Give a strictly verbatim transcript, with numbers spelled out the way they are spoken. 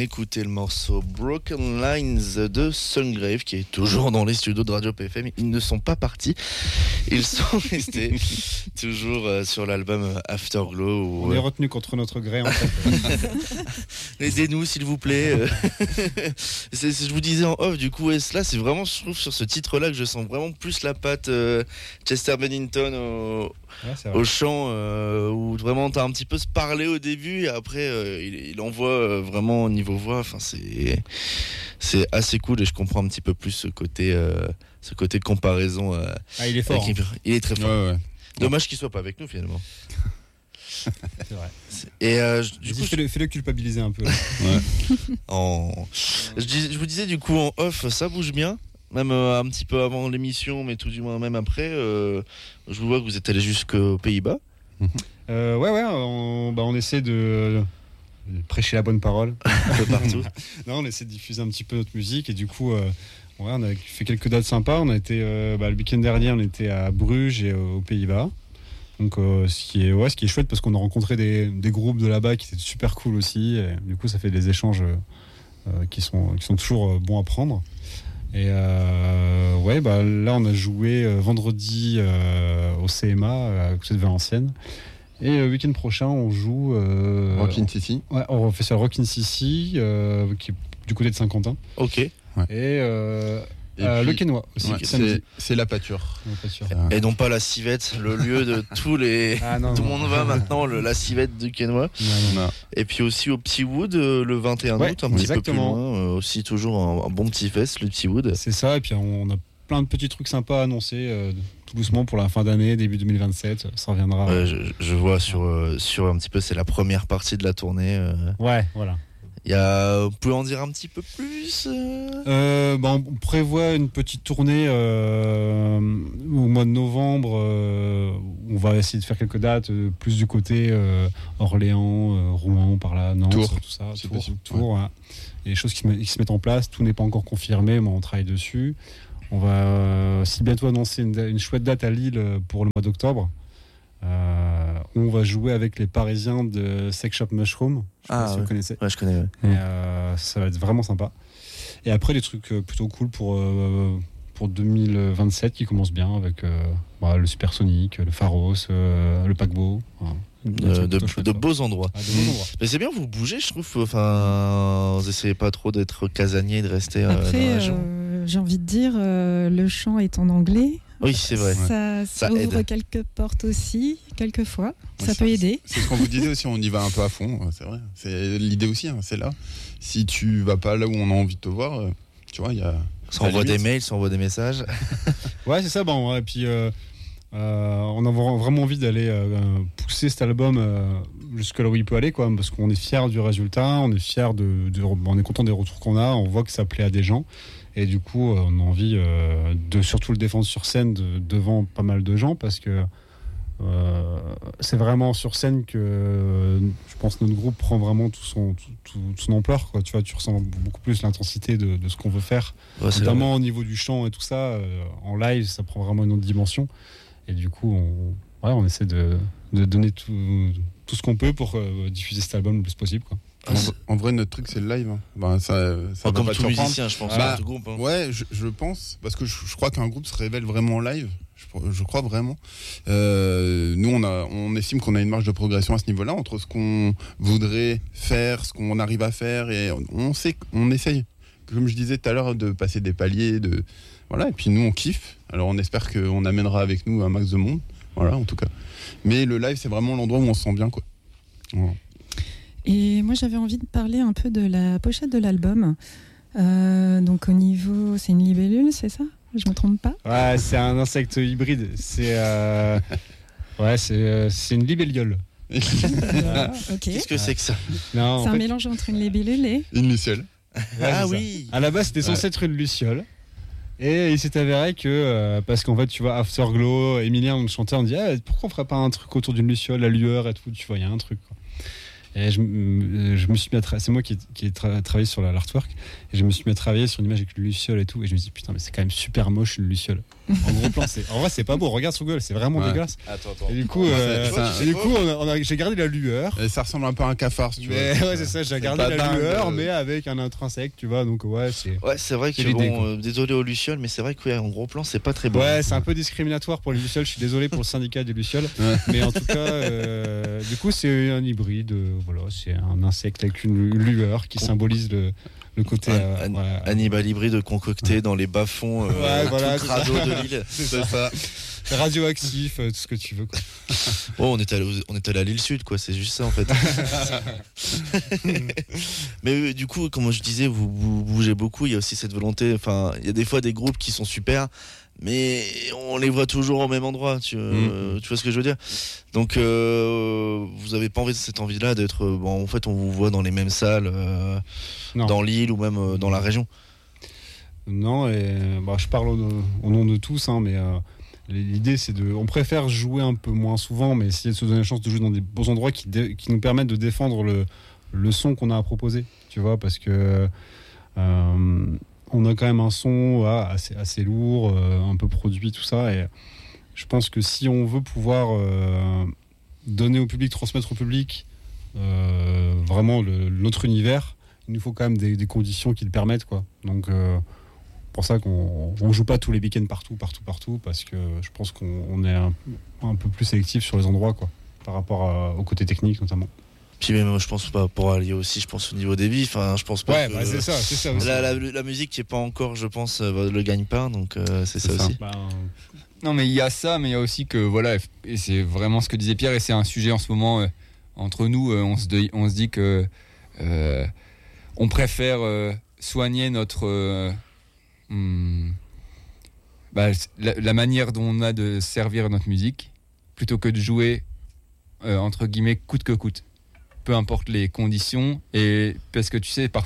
écouté le morceau Broken Lines de Sungrave, qui est toujours dans les studios de Radio P F M. Ils ne sont pas partis, ils sont restés toujours euh, sur l'album Afterglow. Où, On est retenu contre notre gré, en fait. Aidez-nous, s'il vous plaît. c'est, c'est, je vous disais en off, du coup, là, c'est vraiment, je trouve, sur ce titre-là que je sens vraiment plus la patte euh, Chester Bennington au, ouais, au chant, euh, où vraiment t'as un petit peu se parler au début et après euh, il, il envoie euh, vraiment au niveau voix. Enfin, c'est c'est assez cool et je comprends un petit peu plus ce côté euh, ce côté de comparaison. Euh, ah, il est fort. Avec, hein. Il est très fort. Ouais, ouais. Dommage qu'il soit pas avec nous finalement. C'est vrai. Et euh, du coup, fais-le, fais-le culpabiliser un peu. Ouais. en... je, dis, je vous disais du coup en off, ça bouge bien. Même euh, un petit peu avant l'émission, mais tout du moins même après. Euh, je vous vois que vous êtes allé jusqu'aux Pays-Bas. Euh, ouais, ouais, on, bah, on essaie de, de prêcher la bonne parole. Un peu partout. Non, on essaie de diffuser un petit peu notre musique et du coup, euh, ouais, on a fait quelques dates sympas. On a été, euh, bah, le week-end dernier, on était à Bruges et euh, aux Pays-Bas. Donc, euh, ce qui est, ouais, ce qui est chouette parce qu'on a rencontré des, des groupes de là-bas qui étaient super cool aussi. Et, du coup, ça fait des échanges euh, qui sont, qui sont toujours euh, bons à prendre. Et euh, ouais, bah là on a joué euh, vendredi euh, au C M A à côté de Valenciennes. Et le week-end prochain on joue euh, Rockin' Sissi. Ouais, on fait ça Rockin' Sissi, euh, qui est du côté de Saint-Quentin. Ok. Ouais. Et, euh, et euh, puis, le Quénois aussi. Ouais, c'est, c'est la pâture. La pâture. Et non pas la Civette, le lieu de tous les. Ah, non, tout le non. monde va maintenant, le, la Civette du Quénois. Non, non. Non. Et puis aussi au Petit Wood euh, le vingt et un Ouais, août, un petit exactement. peu plus loin. Euh, aussi toujours un, un bon petit fest, le Petit Wood. C'est ça, et puis on a plein de petits trucs sympas à annoncer euh, tout doucement pour la fin d'année, début deux mille vingt-sept. Ça reviendra. Ouais, je, je vois sur, euh, sur un petit peu, c'est la première partie de la tournée. Euh. Ouais, voilà. Il y a, vous pouvez en dire un petit peu plus euh... Euh, bah, on prévoit une petite tournée euh, au mois de novembre. Euh, on va essayer de faire quelques dates, euh, plus du côté euh, Orléans, euh, Rouen, par là, Nantes, Tours, tout ça. c'est Tours, possible, Tours, ouais. ouais. Il y a des choses qui se, met, qui se mettent en place. Tout n'est pas encore confirmé, mais on travaille dessus. On va euh, si bientôt annoncer une, une chouette date à Lille pour le mois d'octobre. Euh, on va jouer avec les Parisiens de Sex Shop Mushroom. Je sais ah, pas si ouais. vous connaissez. Ouais, je connais. Ouais. Et, euh, ça va être vraiment sympa. Et après, des trucs plutôt cool pour, euh, pour deux mille vingt-sept qui commencent bien avec euh, bah, le Supersonic, le Pharos, euh, le Paquebot. Voilà. De, de, chouette, de beaux endroits. Ah, de beaux endroits. Mais c'est bien, vous bougez, je trouve. Enfin, vous essayez pas trop d'être casanier, de rester euh, Après, dans la région. Euh, j'ai envie de dire, euh, le chant est en anglais. Oui, c'est vrai. Ça, ça, ça ouvre aide. Quelques portes aussi, quelquefois. Ouais, ça, ça peut aider. C'est, c'est ce qu'on vous disait aussi, on y va un peu à fond, c'est vrai. C'est l'idée aussi, hein, c'est là. Si tu vas pas là où on a envie de te voir, tu vois, il y a. Ça envoie des mails, ça envoie des messages. Ouais, c'est ça. Bon, et puis, euh, euh, on a vraiment envie d'aller euh, pousser cet album euh, jusque là où il peut aller, quoi, parce qu'on est fiers du résultat, on est fiers de, de, on est content des retours qu'on a, on voit que ça plaît à des gens. Et du coup, on a envie euh, de surtout le défendre sur scène de, devant pas mal de gens parce que euh, c'est vraiment sur scène que euh, je pense que notre groupe prend vraiment tout son, tout, tout, toute son ampleur. Quoi. Tu vois, tu ressens beaucoup plus l'intensité de, de ce qu'on veut faire, ouais, notamment au niveau du chant et tout ça. Euh, en live, ça prend vraiment une autre dimension. Et du coup, on, ouais, on essaie de, de donner tout, tout ce qu'on peut pour euh, diffuser cet album le plus possible, quoi. En, en vrai, notre truc, c'est le live. Hein. Ben, ça, ça oh, comme tout musicien, je pense. Bah, tout groupe, hein. Ouais, je, je pense, parce que je, je crois qu'un groupe se révèle vraiment en live. Je, je crois vraiment. Euh, nous, on, a, on estime qu'on a une marge de progression à ce niveau-là entre ce qu'on voudrait faire, ce qu'on arrive à faire, et on, on sait, on essaye. Comme je disais tout à l'heure, de passer des paliers, de voilà. Et puis nous, on kiffe. Alors, on espère qu'on amènera avec nous un max de monde. Voilà, en tout cas. Mais le live, c'est vraiment l'endroit où on se sent bien, quoi. Voilà. Et moi, j'avais envie de parler un peu de la pochette de l'album. Euh, donc, au niveau... C'est une libellule, c'est ça ? Je me trompe pas ? Ouais, c'est un insecte hybride. C'est... Euh... Ouais, c'est, euh, c'est une libellule. euh, okay. Qu'est-ce que c'est que ça ? Non, c'est un fait... mélange entre une libellule et... Une luciole. Ouais, ah oui. À la base, c'était censé ouais. être une luciole. Et il s'est avéré que, euh, parce qu'en fait, tu vois, Afterglow, Emilien, le chanteur, on dit ah, pourquoi on ferait pas un truc autour d'une luciole, la lueur et tout, tu vois, il y a un truc, quoi. Et je, je me suis mis à tra- c'est moi qui ai, qui ai tra- travaillé sur l'artwork et je me suis mis à travailler sur une image avec une luciole et tout et je me suis dit putain mais c'est quand même super moche une luciole En gros plan, c'est... en vrai, c'est pas beau. Regarde sur Google, c'est vraiment Ouais. dégueulasse. Attends, attends. Et du coup, Ouais, euh, c'est ça. et du coup on a- on a- j'ai gardé la lueur. Et ça ressemble un peu à un cafard, si tu Mais, vois. ouais, c'est ça, j'ai C'est gardé pas la dingue, lueur, euh. mais avec un intrinsèque, tu vois. Donc, ouais, c'est. Ouais, c'est vrai que C'est l'idée, bon, quoi. euh, désolé aux Lucioles, mais c'est vrai qu'en gros plan, c'est pas très bon. Ouais, c'est un peu discriminatoire pour les Lucioles. Je suis désolé pour le syndicat des Lucioles. Ouais. Mais en tout cas, euh, du coup, c'est un hybride. euh, voilà, c'est un insecte avec une lueur qui symbolise le, le côté. Un- euh, un- voilà. Animal hybride concocté dans les bas-fonds euh, Ouais, voilà, tout c'est crado de l'île. C'est C'est ça. radioactif, euh, tout ce que tu veux. Quoi. Oh, on est allé, aux- on est allé à l'île Sud, quoi. C'est juste ça, en fait. Mais euh, du coup, comme je disais, vous, vous bougez beaucoup. Il y a aussi cette volonté. Enfin, il y a des fois des groupes qui sont super, mais on les voit toujours au même endroit. Tu, euh, tu vois ce que je veux dire? Donc, euh, vous avez pas envie de cette envie-là d'être. euh, Bon, en fait, on vous voit dans les mêmes salles, euh, Non. dans l'île ou même euh, dans la région. Non, et bah, je parle au, au nom de tous, hein, mais euh, l'idée c'est de. On préfère jouer un peu moins souvent, mais essayer de se donner la chance de jouer dans des beaux endroits qui, dé- qui nous permettent de défendre le, le son qu'on a à proposer, tu vois, parce que euh, on a quand même un son ouais, assez, assez lourd, euh, un peu produit, tout ça, et je pense que si on veut pouvoir euh, donner au public, transmettre au public euh, vraiment le- notre univers, il nous faut quand même des, des conditions qui le permettent, quoi. Donc euh, pour ça qu'on on joue pas tous les week-ends partout, partout, partout, parce que je pense qu'on on est un, un peu plus sélectif sur les endroits, quoi, par rapport à- au côté technique notamment. Puis même, je pense pas pour allier aussi, je pense au niveau des vies. Enfin, je pense pas. Ouais, que- bah, c'est ça, c'est ça aussi. La, la, la musique qui est pas encore, je pense, euh, le gagne-pain, donc euh, c'est ça, C'est ça. aussi. Bah, Non, mais il y a ça, mais il y a aussi que, voilà, et c'est vraiment ce que disait Pierre, et c'est un sujet en ce moment, euh, entre nous, euh, on, se dit, on se dit que euh, on préfère euh, soigner notre. Euh, hum, bah, la, la manière dont on a de servir notre musique, plutôt que de jouer, euh, entre guillemets, coûte que coûte. Peu importe les conditions, et parce que tu sais, parfois.